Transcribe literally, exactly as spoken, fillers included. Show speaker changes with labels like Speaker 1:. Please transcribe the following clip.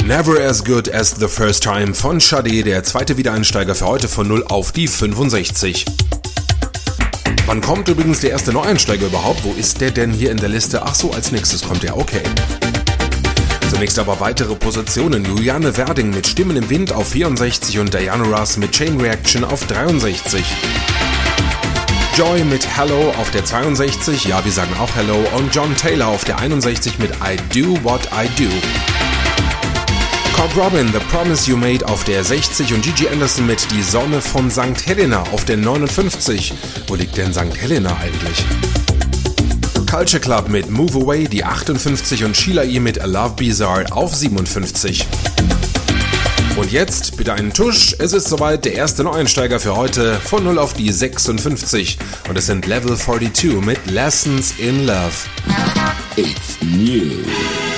Speaker 1: Never as good as the first time von Sade, der zweite Wiedereinsteiger für heute von null auf die fünfundsechzig. Wann kommt übrigens der erste Neueinsteiger überhaupt? Wo ist der denn hier in der Liste? Ach so, als nächstes kommt der, okay. Zunächst aber weitere Positionen. Juliane Werding mit Stimmen im Wind auf vierundsechzig und Diana Ross mit Chain Reaction auf dreiundsechzig. Joy mit Hello auf der zweiundsechzig, ja, wir sagen auch Hello, und John Taylor auf der einundsechzig mit I Do What I Do. Cobb Robin, The Promise You Made auf der sechzig und Gigi Anderson mit Die Sonne von Sankt Helena auf der neunundfünfzig. Wo liegt denn Sankt Helena eigentlich? Culture Club mit Move Away, die achtundfünfzig und Sheila E. mit A Love Bizarre auf siebenundfünfzig. Und jetzt bitte einen Tusch, es ist soweit, der erste Neueinsteiger für heute von null auf die sechsundfünfzig und es sind Level zweiundvierzig mit Lessons in Love.
Speaker 2: It's new.